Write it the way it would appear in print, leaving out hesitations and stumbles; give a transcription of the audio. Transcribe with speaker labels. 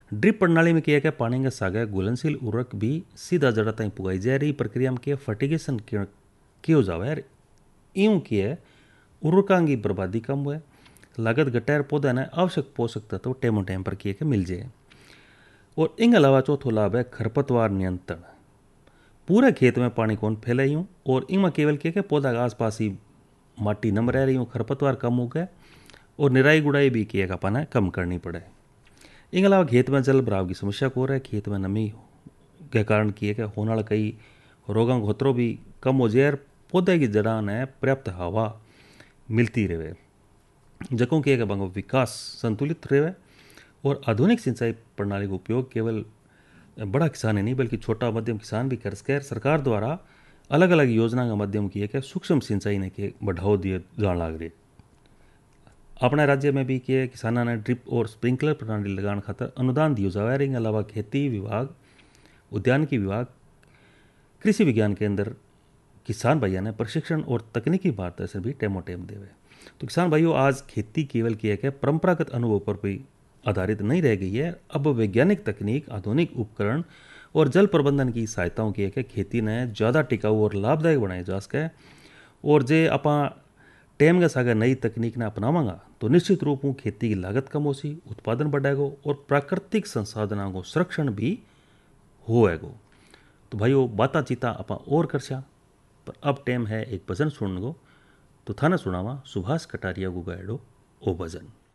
Speaker 1: Drip प्रणाली में किया क्या पानी का सागा घुलनशील उर्वरक भी सीधा जड़ा तक पुगाई जाए रही प्रक्रिया में किया फर्टिगेशन किया जावे यार यूं किया उर्वरकां की बर्बादी कम हुए लागत घटाए पौधा ने आवश्यक पोषक तत्व टेमो टाइम पर किए के मिल जाए। और इन अलावा चौथो लाभ है खरपतवार नियंत्रण। पूरे खेत में पानी कौन फैले यूं और इनमें केवल किया पौधा के आसपास ही माटी नम रह रही हूँ खरपतवार कम हो गए और निराई गुड़ाई भी किया पाना कम करनी पड़े। इन अलावा खेत में जल भराव की समस्या को रहा है खेत में नमी के कारण किए के होने वाला कई रोगों का खतरो भी कम हो जाए पौधे की जड़ा ने पर्याप्त हवा मिलती रहे जकों किए बंगो विकास संतुलित रहे। और आधुनिक सिंचाई प्रणाली का उपयोग केवल बड़ा किसान ही नहीं बल्कि छोटा मध्यम किसान भी कर सके। सरकार द्वारा अलग अलग योजना का माध्यम किए के सूक्ष्म सिंचाई ने के बढ़ावा दिए जान लग रही। अपने राज्य में भी किए किसानों ने ड्रिप और स्प्रिंकलर प्रणाली लगाने खातर अनुदान दिए जावे। इसके अलावा खेती विभाग उद्यानिकी विभाग कृषि विज्ञान केंद्र किसान भाइयों ने प्रशिक्षण और तकनीकी मार्गदर्शन भी टेमो टेम देवे। तो किसान भाइयों आज खेती केवल किया है परंपरागत अनुभव पर भी आधारित नहीं रह गई है। अब वैज्ञानिक तकनीक आधुनिक उपकरण और जल प्रबंधन की सहायताओं की है खेती ने ज़्यादा टिकाऊ और लाभदायक बनाया जा सके। और जे अपा टेम के सागर नई तकनीक ने अपनावांगा तो निश्चित रूप में खेती की लागत कम होगी उत्पादन बढ़ेगा और प्राकृतिक संसाधनों को संरक्षण भी होएगो। तो भाइयों बाता चीता अपा और करशा पर अब टाइम है एक भजन सुनने को। तो थाने सुनावा सुभाष कटारिया को गायडो ओ भजन।